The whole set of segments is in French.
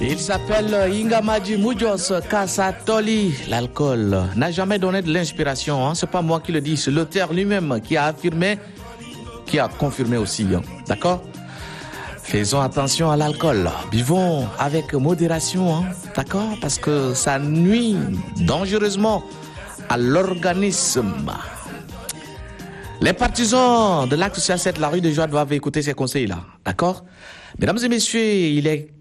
Il s'appelle Ingamaji Mujos Kasatoli. L'alcool n'a jamais donné de l'inspiration. Hein? C'est pas moi qui le dis, c'est l'auteur lui-même qui a affirmé, qui a confirmé aussi. Hein? D'accord? Faisons attention à l'alcool. Buvons avec modération. Hein? D'accord? Parce que ça nuit dangereusement à l'organisme. Les partisans de l'acte 67, la rue de Joie, doivent écouter ces conseils-là. D'accord? Mesdames et messieurs, il est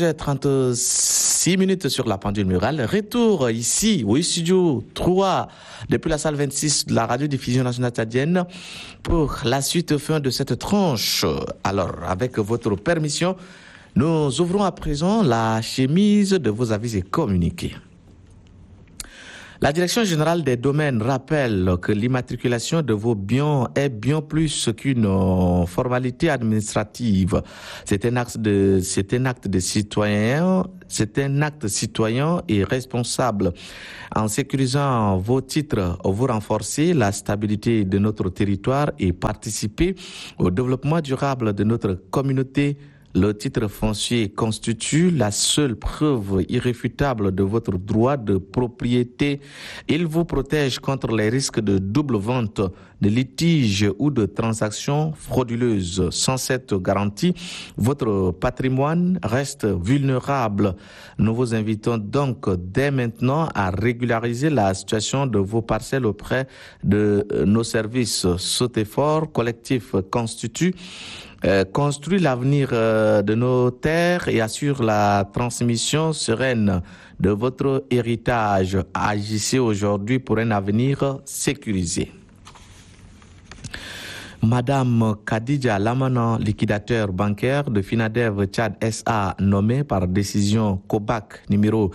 13h36 sur la pendule murale. Retour ici, au studio 3, depuis la salle 26 de la radio-diffusion nationale tchadienne, pour la suite fin de cette tranche. Alors, avec votre permission, nous ouvrons à présent la chemise de vos avis et communiqués. La Direction générale des domaines rappelle que l'immatriculation de vos biens est bien plus qu'une formalité administrative. C'est un acte citoyen et responsable. En sécurisant vos titres, vous renforcez la stabilité de notre territoire et participez au développement durable de notre communauté. Le titre foncier constitue la seule preuve irréfutable de votre droit de propriété. Il vous protège contre les risques de double vente, de litiges ou de transactions frauduleuses. Sans cette garantie, votre patrimoine reste vulnérable. Nous vous invitons donc dès maintenant à régulariser la situation de vos parcelles auprès de nos services. Cet effort collectif construit l'avenir de nos terres et assure la transmission sereine de votre héritage. Agissez aujourd'hui pour un avenir sécurisé. Madame Khadija Lamana, liquidateur bancaire de Finadev Tchad SA, nommée par décision COBAC numéro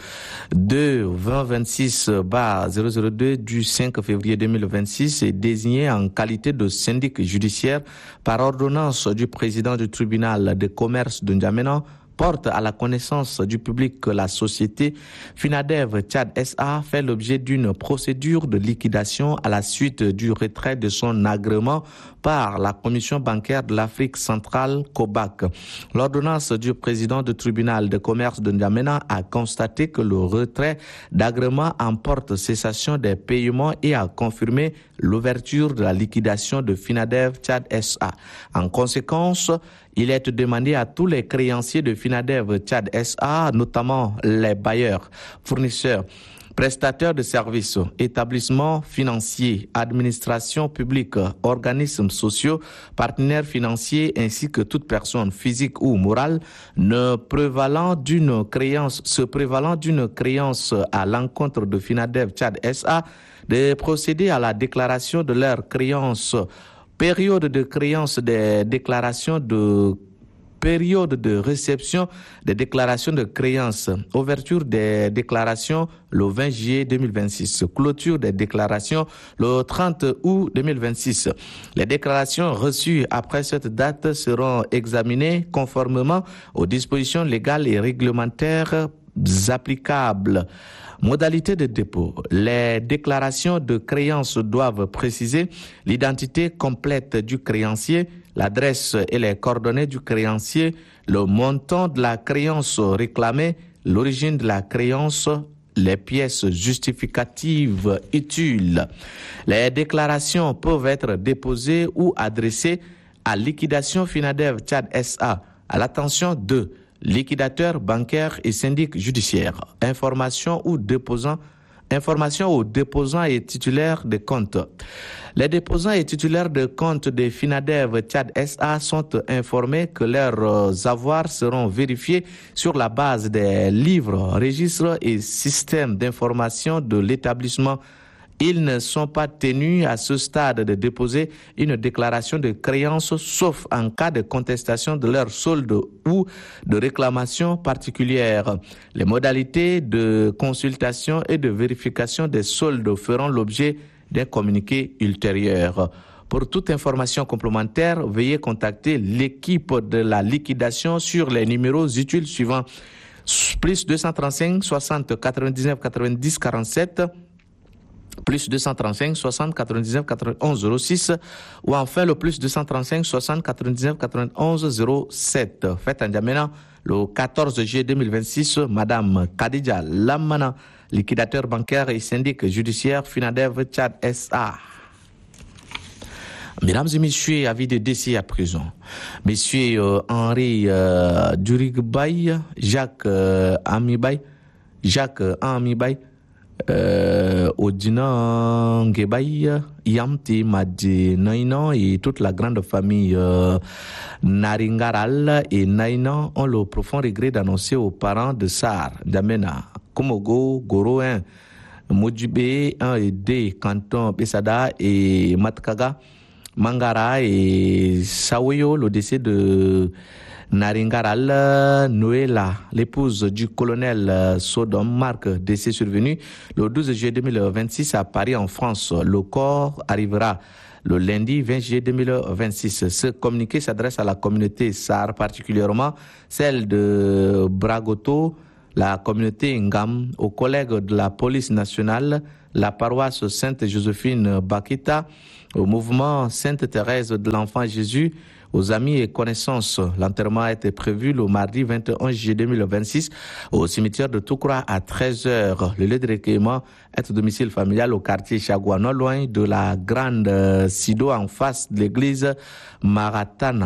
2-2026-002 du 5 février 2026, est désignée en qualité de syndic judiciaire par ordonnance du président du tribunal de commerce de N'Djamena, porte à la connaissance du public que la société Finadev Tchad SA fait l'objet d'une procédure de liquidation à la suite du retrait de son agrément par la Commission bancaire de l'Afrique centrale, COBAC. L'ordonnance du président du tribunal de commerce de N'Djamena a constaté que le retrait d'agrément emporte cessation des paiements et a confirmé l'ouverture de la liquidation de Finadev Tchad SA. En conséquence, il est demandé à tous les créanciers de Finadev Tchad SA, notamment les bailleurs, fournisseurs, prestataires de services, établissements financiers, administrations publiques, organismes sociaux, partenaires financiers ainsi que toute personne physique ou morale se prévalant d'une créance à l'encontre de Finadev Tchad SA de procéder à la déclaration de leur créance. Période de créance des déclarations période de réception des déclarations de créance, ouverture des déclarations le 20 juillet 2026, clôture des déclarations le 30 août 2026. Les déclarations reçues après cette date seront examinées conformément aux dispositions légales et réglementaires applicables. Modalité de dépôt. Les déclarations de créance doivent préciser l'identité complète du créancier, l'adresse et les coordonnées du créancier, le montant de la créance réclamée, l'origine de la créance, les pièces justificatives utiles. Les déclarations peuvent être déposées ou adressées à Liquidation Finadev Tchad SA à l'attention de liquidateur bancaire et syndic judiciaire. Information aux déposants et titulaires de comptes. Les déposants et titulaires de comptes de Finadev Tchad SA sont informés que leurs avoirs seront vérifiés sur la base des livres, registres et systèmes d'information de l'établissement. Ils ne sont pas tenus à ce stade de déposer une déclaration de créance sauf en cas de contestation de leur solde ou de réclamation particulière. Les modalités de consultation et de vérification des soldes feront l'objet d'un communiqué ultérieur. Pour toute information complémentaire, veuillez contacter l'équipe de la liquidation sur les numéros utiles suivants: plus 235 60 99 90 47, plus 235 60 99 91 06 ou enfin le plus 235 60 99 91 07. Faites en N'Djamena Le 14 juillet 2026, Madame Khadija Lamana, liquidateur bancaire et syndic judiciaire Finadev Tchad SA. Mesdames et messieurs, avis de décès à prison. Monsieur Henri Durigbaï, Jacques Amibay, Odina Ngebaï, Yamti Madi Naïnan et toute la grande famille Naringaral et Naïnan ont le profond regret d'annoncer aux parents de Sar, Damena, Komogo, Goroin, Modjubé, 1 et 2, Canton Besada et Matkaga, Mangara et Saweyo, le décès de Naringaral Noëlla, l'épouse du colonel Sodom Marc, décès survenu le 12 juillet 2026 à Paris en France. Le corps arrivera le lundi 20 juillet 2026. Ce communiqué s'adresse à la communauté SAR, particulièrement celle de Bragoto, la communauté Ngam, aux collègues de la police nationale, la paroisse Sainte-Joséphine Bakita, au mouvement Sainte-Thérèse de l'Enfant Jésus, aux amis et connaissances. L'enterrement a été prévu le mardi 21 juillet 2026 au cimetière de Toukoura à 13h. Le lieu de recueillement est au domicile familial au quartier Chagua, non loin de la grande Sido en face de l'église Maratana.